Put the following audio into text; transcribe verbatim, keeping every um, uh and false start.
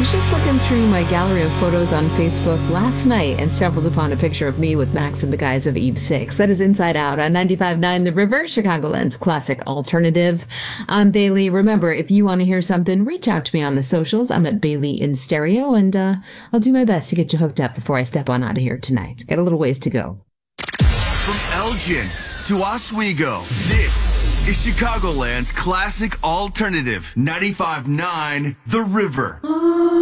was just looking through my gallery of photos on Facebook last night and stumbled upon a picture of me with Max in the guise of Eve six. That is Inside Out on ninety-five point nine The River, Chicagoland's classic alternative. I'm Bailey. Remember, if you want to hear something, reach out to me on the socials. I'm at Bailey in Stereo, and uh, I'll do my best to get you hooked up before I step on out of here tonight. Got a little ways to go. From Elgin to Oswego, this is Chicagoland's classic alternative, ninety-five point nine The River.